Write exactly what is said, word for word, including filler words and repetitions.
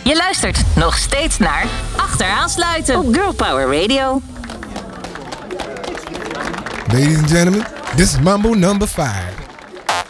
Je luistert nog steeds naar Achteraansluiten op Girl Power Radio. Ladies and gentlemen, this is Mambo number five.